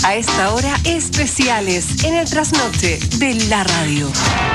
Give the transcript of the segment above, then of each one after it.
A esta hora, especiales en el trasnoche de la radio.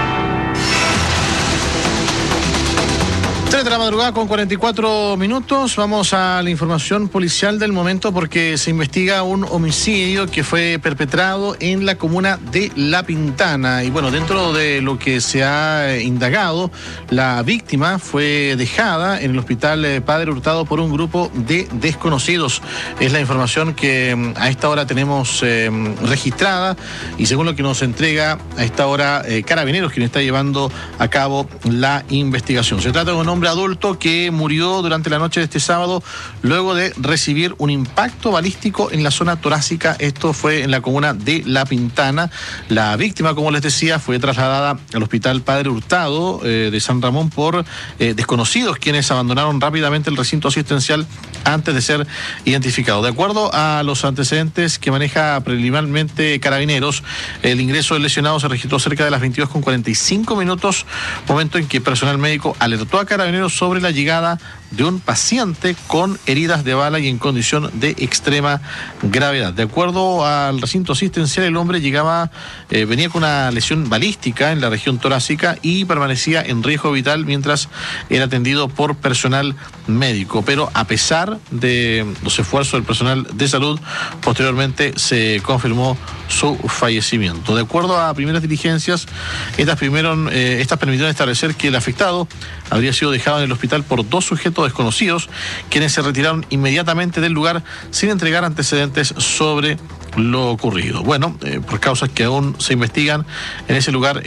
3 de la madrugada con 44 minutos. Vamos a la información policial del momento porque se investiga un homicidio que fue perpetrado en la comuna de La Pintana. Y bueno, dentro de lo que se ha indagado, la víctima fue dejada en el hospital Padre Hurtado por un grupo de desconocidos. Es la información que a esta hora tenemos registrada y según lo que nos entrega a esta hora Carabineros, quien está llevando a cabo la investigación. Se trata de un hombre adulto que murió durante la noche de este sábado luego de recibir un impacto balístico en la zona torácica. Esto fue en la comuna de La Pintana. La víctima, como les decía, fue trasladada al hospital Padre Hurtado de San Ramón por desconocidos, quienes abandonaron rápidamente el recinto asistencial antes de ser identificado. De acuerdo a los antecedentes que maneja preliminarmente Carabineros, el ingreso del lesionado se registró cerca de las 22:45 minutos, momento en que personal médico alertó a Carabineros sobre la llegada de un paciente con heridas de bala y en condición de extrema gravedad. De acuerdo al recinto asistencial, el hombre venía con una lesión balística en la región torácica y permanecía en riesgo vital mientras era atendido por personal médico. Pero a pesar de los esfuerzos del personal de salud, posteriormente se confirmó su fallecimiento. De acuerdo a primeras diligencias, estas permitieron establecer que el afectado habría sido dejado en el hospital por 2 sujetos desconocidos, quienes se retiraron inmediatamente del lugar sin entregar antecedentes sobre lo ocurrido. Bueno, por causas que aún se investigan, en ese lugar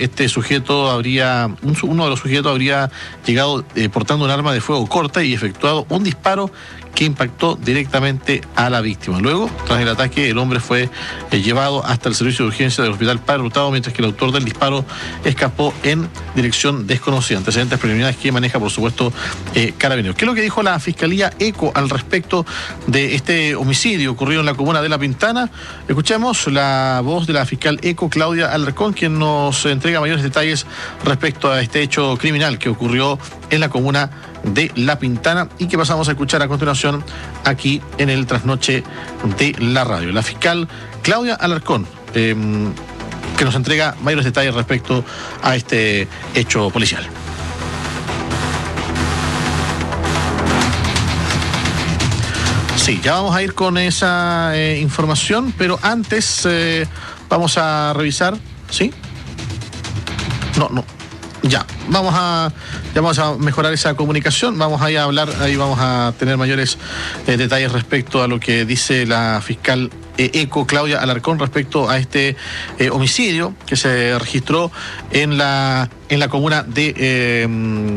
uno de los sujetos habría llegado portando un arma de fuego corta y efectuado un disparo que impactó directamente a la víctima. Luego, tras el ataque, el hombre fue llevado hasta el servicio de urgencia del hospital Padre Hurtado, mientras que el autor del disparo escapó en dirección desconocida. Antecedentes preliminares que maneja, por supuesto, Carabineros. ¿Qué es lo que dijo la Fiscalía ECO al respecto de este homicidio ocurrido en la comuna de La Pintana? Escuchemos la voz de la fiscal ECO, Claudia Alarcón, quien nos entrega mayores detalles respecto a este hecho criminal que ocurrió en la comuna de La Pintana y que pasamos a escuchar a continuación aquí en el trasnoche de la radio. La fiscal Claudia Alarcón, que nos entrega mayores detalles respecto a este hecho policial. Sí, ya vamos a ir con esa información, pero antes vamos a revisar, ¿sí? No. Ya, vamos a mejorar esa comunicación, vamos a hablar, ahí vamos a tener mayores detalles respecto a lo que dice la fiscal ECO, Claudia Alarcón, respecto a este homicidio que se registró en la comuna de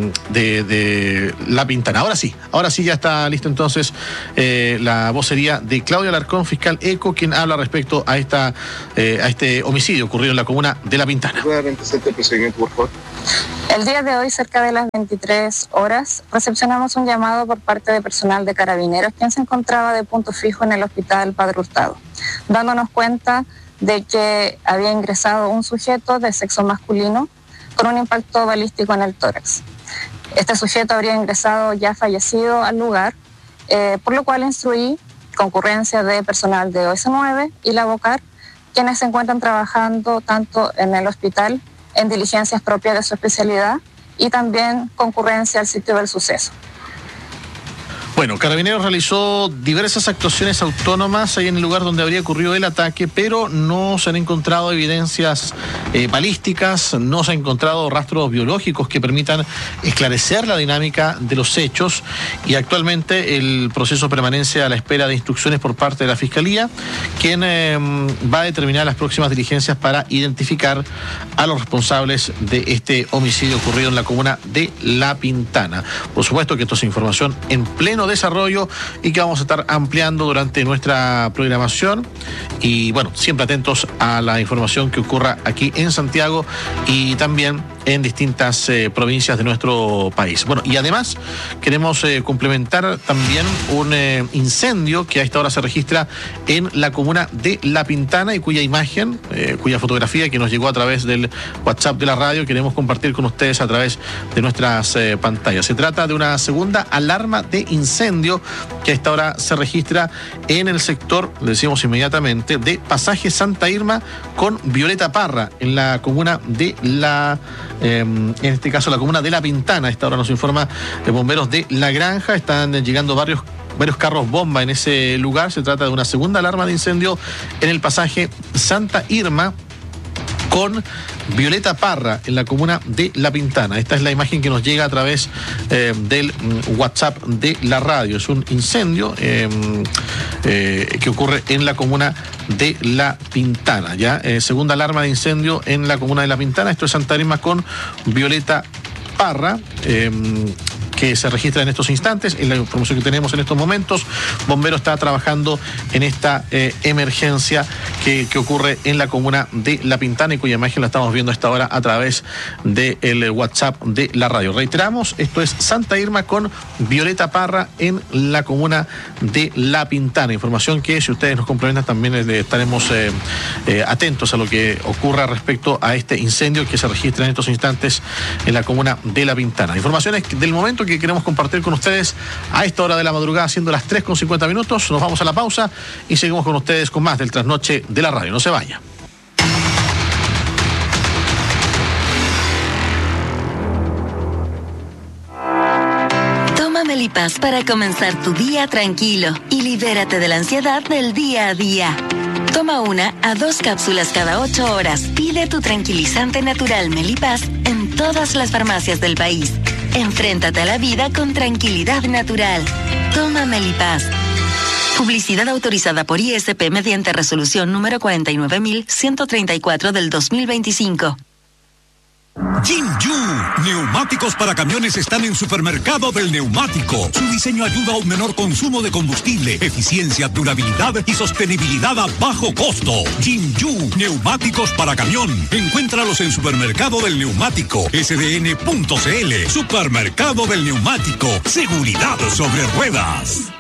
La Pintana. Ahora sí ya está listo entonces la vocería de Claudia Alarcón, fiscal ECO, quien habla respecto a este homicidio ocurrido en la comuna de La Pintana. El procedimiento, por favor. El día de hoy, cerca de las 23 horas, recepcionamos un llamado por parte de personal de Carabineros, quien se encontraba de punto fijo en el hospital Padre Hurtado, dándonos cuenta de que había ingresado un sujeto de sexo masculino con un impacto balístico en el tórax. Este sujeto habría ingresado ya fallecido al lugar, por lo cual instruí concurrencia de personal de OS9 y la BOCAR, quienes se encuentran trabajando tanto en el hospital en diligencias propias de su especialidad y también concurrencia al sitio del suceso. Bueno, Carabineros realizó diversas actuaciones autónomas ahí en el lugar donde habría ocurrido el ataque, pero no se han encontrado evidencias balísticas, no se han encontrado rastros biológicos que permitan esclarecer la dinámica de los hechos y actualmente el proceso permanece a la espera de instrucciones por parte de la Fiscalía, quien va a determinar las próximas diligencias para identificar a los responsables de este homicidio ocurrido en la comuna de La Pintana. Por supuesto que esto es información en pleno desarrollo y que vamos a estar ampliando durante nuestra programación y bueno, siempre atentos a la información que ocurra aquí en Santiago y también en distintas provincias de nuestro país. Bueno, y además queremos complementar también un incendio que a esta hora se registra en la comuna de La Pintana y cuya imagen, cuya fotografía que nos llegó a través del WhatsApp de la radio queremos compartir con ustedes a través de nuestras pantallas. Se trata de una segunda alarma de incendio que a esta hora se registra en el sector, le decimos inmediatamente, accidente de Pasaje Santa Irma con Violeta Parra en la comuna de en este caso la comuna de La Pintana. A esta hora nos informa de bomberos de La Granja. Están llegando varios carros bomba en ese lugar. Se trata de una segunda alarma de incendio en el Pasaje Santa Irma con Violeta Parra en la comuna de La Pintana. Esta es la imagen que nos llega a través del WhatsApp de la radio. Es un incendio que ocurre en la comuna de La Pintana. Ya segunda alarma de incendio en la comuna de La Pintana. Esto es Santa Irma con Violeta Parra. Que se registra en estos instantes, en la información que tenemos en estos momentos. Bombero está trabajando en esta emergencia que ocurre en la comuna de La Pintana y cuya imagen la estamos viendo a esta hora a través del WhatsApp de la radio. Reiteramos, esto es Santa Irma con Violeta Parra en la comuna de La Pintana. Información que, si ustedes nos complementan, también estaremos atentos a lo que ocurra respecto a este incendio que se registra en estos instantes en la comuna de La Pintana. Informaciones del momento que queremos compartir con ustedes a esta hora de la madrugada, siendo las 3:50. Nos vamos a la pausa y seguimos con ustedes con más del Trasnoche de la radio. No se vaya. Toma Melipaz para comenzar tu día tranquilo y libérate de la ansiedad del día a día. Toma 1 a 2 cápsulas cada 8 horas. Pide tu tranquilizante natural Melipaz en todas las farmacias del país. Enfréntate a la vida con tranquilidad natural. Toma Melipaz. Publicidad autorizada por ISP mediante resolución número 49.134 del 2025. Jinju, neumáticos para camiones están en Supermercado del Neumático. Su diseño ayuda a un menor consumo de combustible, eficiencia, durabilidad y sostenibilidad a bajo costo. Jinju, neumáticos para camión. Encuéntralos en Supermercado del Neumático, sdn.cl. Supermercado del Neumático, seguridad sobre ruedas.